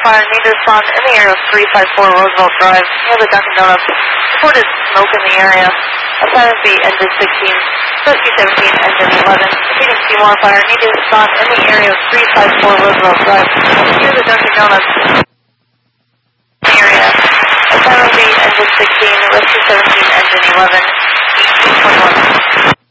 fire. Need to respond in the area of 354 Roosevelt Drive near the Dunkin' Donuts. Reported smoke in the area. Assignment B engine 16, rescue 17, engine 11. Repeating Seymour fire. Need to respond in the area of 354 Roosevelt Drive near the Dunkin' Donuts. Area. Assignment B engine 16, rescue 17, engine 11. 21.